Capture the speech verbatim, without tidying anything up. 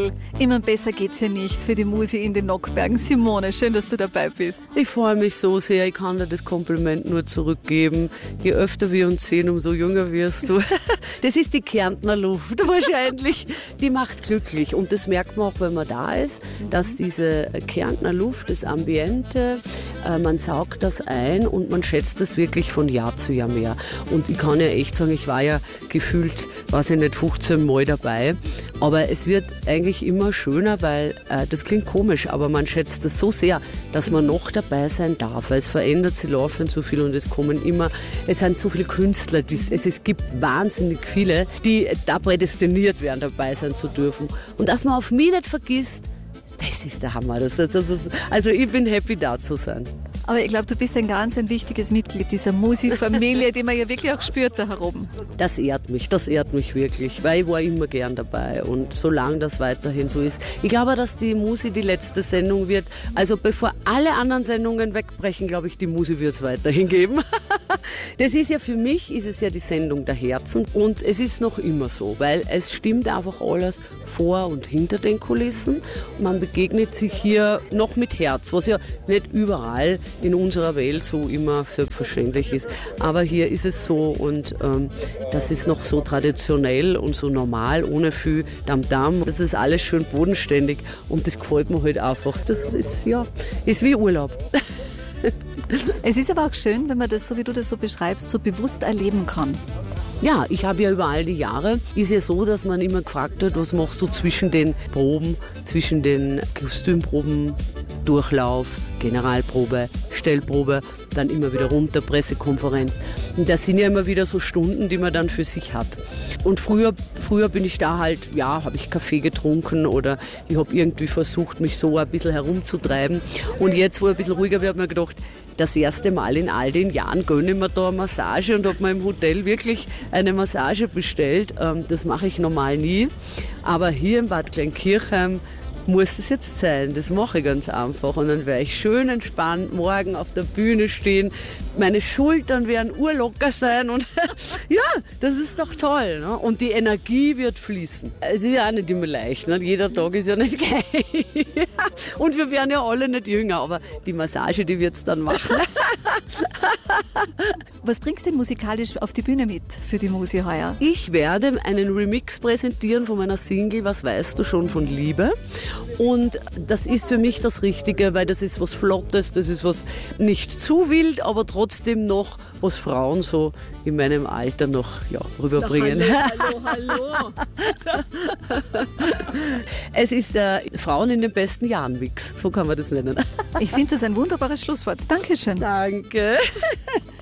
Single. Immer besser geht's ja nicht für die Musi in den Nockbergen. Simone, schön, dass du dabei bist. Ich freue mich so sehr, ich kann dir das Kompliment nur zurückgeben. Je öfter wir uns sehen, umso jünger wirst du. Das ist die Kärntner Luft wahrscheinlich, die macht glücklich. Und das merkt man auch, wenn man da ist, dass diese Kärntner Luft, das Ambiente, äh, man saugt das ein und man schätzt das wirklich von Jahr zu Jahr mehr. Und ich kann ja echt sagen, ich war ja gefühlt, weiß ich nicht, fünfzehn Mal dabei. Aber es wird eigentlich immer schöner, weil äh, das klingt komisch, aber man schätzt es so sehr, dass man noch dabei sein darf. Weil es verändert sich laufend so viel und es kommen immer, es sind so viele Künstler, die, es, es gibt wahnsinnig viele, die da prädestiniert werden, dabei sein zu dürfen. Und dass man auf mich nicht vergisst, das ist der Hammer. Das, das, das ist, also ich bin happy, da zu sein. Aber ich glaube, du bist ein ganz ein wichtiges Mitglied dieser Musi-Familie, die man ja wirklich auch spürt da herum. Das ehrt mich, das ehrt mich wirklich, weil ich war immer gern dabei und solange das weiterhin so ist. Ich glaube, dass die Musi die letzte Sendung wird, also bevor alle anderen Sendungen wegbrechen, glaube ich, die Musi wird es weiterhin geben. Das ist ja für mich, ist es ja die Sendung der Herzen und es ist noch immer so, weil es stimmt einfach alles vor und hinter den Kulissen. Man begegnet sich hier noch mit Herz, was ja nicht überall in unserer Welt so immer selbstverständlich ist. Aber hier ist es so und ähm, das ist noch so traditionell und so normal, ohne viel Tamtam. Das ist alles schön bodenständig und das gefällt mir halt einfach. Das ist, ja, ist wie Urlaub. Es ist aber auch schön, wenn man das, so wie du das so beschreibst, so bewusst erleben kann. Ja, ich habe ja über all die Jahre, ist ja so, dass man immer gefragt wird, was machst du zwischen den Proben, zwischen den Kostümproben, Durchlauf, Generalprobe, Stellprobe, dann immer wieder runter, Pressekonferenz. Und das sind ja immer wieder so Stunden, die man dann für sich hat. Und früher, früher bin ich da halt, ja, habe ich Kaffee getrunken oder ich habe irgendwie versucht, mich so ein bisschen herumzutreiben. Und jetzt, wo ich ein bisschen ruhiger wird, habe ich mir gedacht, das erste Mal in all den Jahren gönne ich mir da eine Massage und habe mir im Hotel wirklich eine Massage bestellt. Das mache ich normal nie. Aber hier in Bad Kleinkirchheim muss es jetzt sein. Das mache ich ganz einfach. Und dann werde ich schön entspannt morgen auf der Bühne stehen. Meine Schultern werden urlocker sein. Und ja, das ist doch toll. Ne? Und die Energie wird fließen. Es ist ja auch nicht immer leicht. Ne? Jeder Tag ist ja nicht gleich. Und wir werden ja alle nicht jünger. Aber die Massage, die wird es dann machen. Was bringst du denn musikalisch auf die Bühne mit für die Musi heuer? Ich werde einen Remix präsentieren von meiner Single Was weißt du schon von Liebe? Und das ist für mich das Richtige, weil das ist was Flottes, das ist was nicht zu wild, aber trotzdem noch, was Frauen so in meinem Alter noch ja, rüberbringen. Hallo, hallo, hallo. Es ist der Frauen in den besten Jahren Mix, so kann man das nennen. Ich finde das ein wunderbares Schlusswort. Dankeschön. Danke.